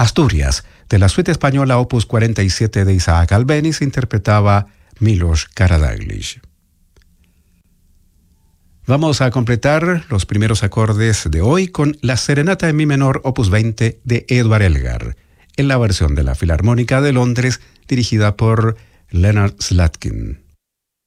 Asturias, de la suite española Opus 47 de Isaac Albéniz, interpretaba Milos Karadáglic. Vamos a completar los primeros acordes de hoy con la Serenata en Mi menor Opus 20 de Edvard Elgar, en la versión de la Filarmónica de Londres dirigida por Leonard Slatkin.